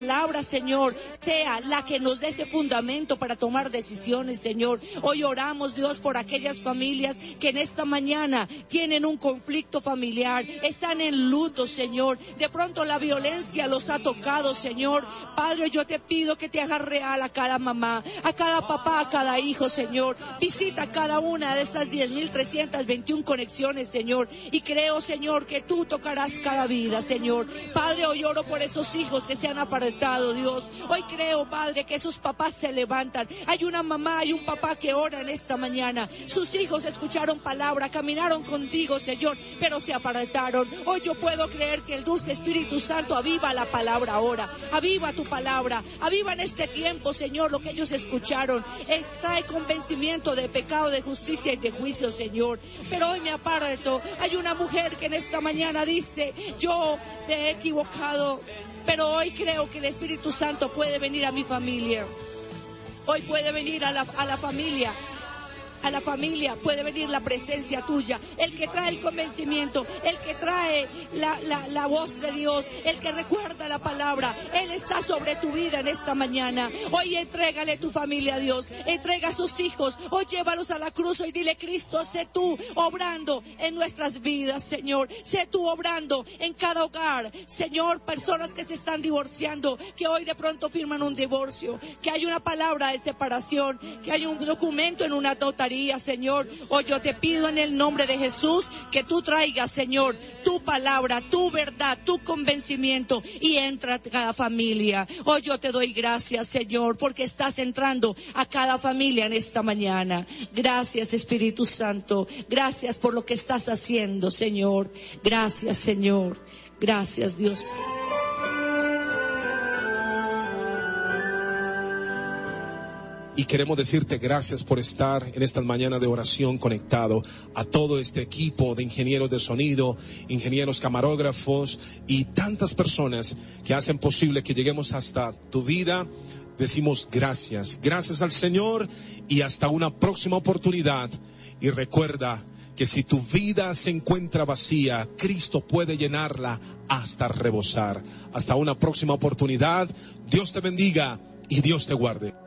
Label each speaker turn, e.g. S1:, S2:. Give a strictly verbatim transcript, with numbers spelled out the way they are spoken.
S1: palabra, Señor, sea la que nos dé ese fundamento para tomar decisiones, Señor. Hoy oramos, Dios, por aquellas familias que en esta mañana tienen un conflicto familiar, están en luto, Señor. De pronto la violencia los ha tocado, Señor. Padre, yo te pido que te hagas real a cada mamá, a cada papá, a cada hijo, Señor. Visita cada una de estas diez mil trescientas veintiuna conexiones, Señor. Y creo, Señor, que tú tocarás cada vida, Señor. Padre, hoy oro por esos hijos que se han apartado, Dios. Hoy creo, Padre, que esos papás se levantan. Hay una mamá, hay un papá que ora en esta mañana. Sus hijos escucharon palabra, caminaron contigo, Señor, pero se apartaron. Hoy yo puedo creer que el dulce Espíritu Santo aviva la palabra ahora. Aviva tu palabra. Aviva en este tiempo, Señor, lo que ellos escucharon. Él trae convencimiento de pecado, de justicia y de juicio, Señor. Pero hoy me aparto. Hay una mujer que en esta mañana dice: yo te he equivocado, pero hoy creo que el Espíritu Santo puede venir a mi familia. Hoy puede venir a la, a la familia. A la familia puede venir la presencia tuya, el que trae el convencimiento, el que trae la, la, la voz de Dios, el que recuerda la palabra. Él está sobre tu vida en esta mañana. Hoy entrégale tu familia a Dios, entrega a sus hijos, hoy llévalos a la cruz. Hoy dile: Cristo, sé tú obrando en nuestras vidas, Señor, sé tú obrando en cada hogar, Señor. Personas que se están divorciando, que hoy de pronto firman un divorcio, que hay una palabra de separación, que hay un documento en una notaría, Señor. Hoy yo te pido en el nombre de Jesús que tú traigas, Señor, tu palabra, tu verdad, tu convencimiento, y entra a cada familia. Hoy yo te doy gracias, Señor, porque estás entrando a cada familia en esta mañana. Gracias, Espíritu Santo. Gracias por lo que estás haciendo, Señor. Gracias, Señor. Gracias, Dios.
S2: Y queremos decirte gracias por estar en esta mañana de oración conectado a todo este equipo de ingenieros de sonido, ingenieros camarógrafos y tantas personas que hacen posible que lleguemos hasta tu vida. Decimos gracias, gracias al Señor, y hasta una próxima oportunidad. Y recuerda que si tu vida se encuentra vacía, Cristo puede llenarla hasta rebosar. Hasta una próxima oportunidad. Dios te bendiga y Dios te guarde.